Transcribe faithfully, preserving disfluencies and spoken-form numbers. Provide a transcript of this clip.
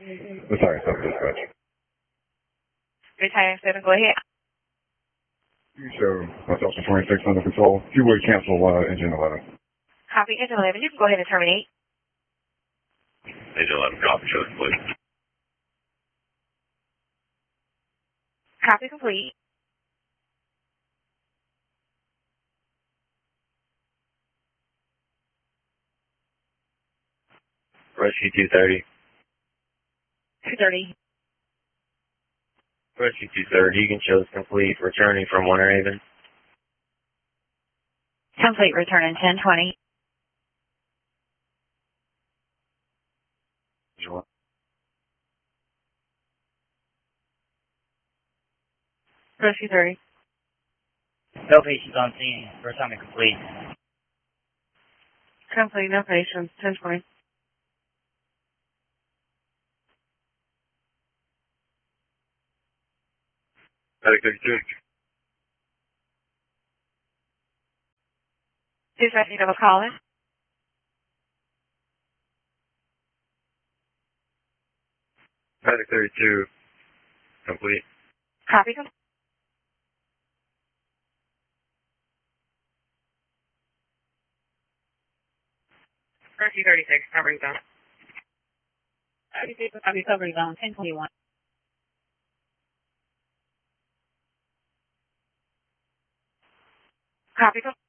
Oh, sorry, South Dispatch. Retiring seven, go ahead. You show myself to twenty-six under control. Two-way cancel uh, engine eleven. Copy, engine eleven. You can go ahead and terminate. Engine eleven, copy, show complete. Copy complete. Rescue two thirty. two thirty. Rescue two thirty, you can show us complete, returning from Winter Haven. Complete, returning ten twenty. Rescue thirty. No patients on scene. First time to complete. Complete, no patients, ten twenty. Medic thirty-two. Dispatch, you have a caller? Medic thirty-two, complete. Copy complete. Rescue thirty-six, covering zone. thirty-six, copy, covering zone, ten twenty-one. Copy complete.